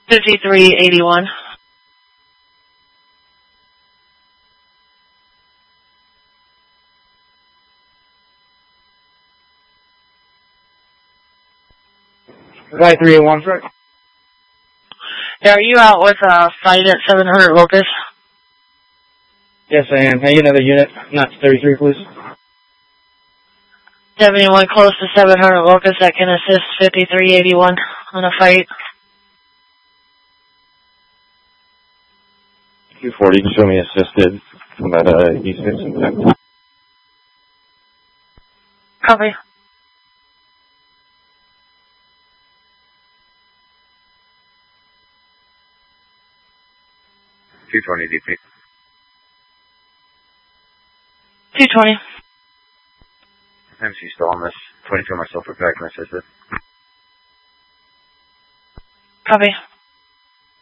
5381. Guy 381, correct? Yeah, are you out with a fight at 700 Locust? Yes, I am. Hey, another unit, not 33, please. 71 close to 700 Locust that can assist 5381 on a fight. 240, show me assisted. I'm at E6. Copy. DP. 220. MC still on this. 22 myself for pack and assisted. Copy.